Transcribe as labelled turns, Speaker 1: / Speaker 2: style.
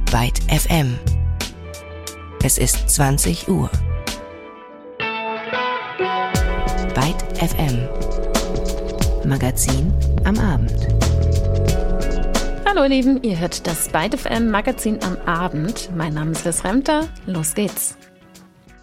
Speaker 1: Byte FM. Es ist 20 Uhr. Byte FM. Magazin am Abend.
Speaker 2: Hallo ihr Lieben, ihr hört das Byte FM Magazin am Abend. Mein Name ist Liz Remter. Los geht's.